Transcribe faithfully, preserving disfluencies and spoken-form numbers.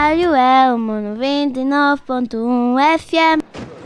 rádio é uma noventa e nove ponto um F M.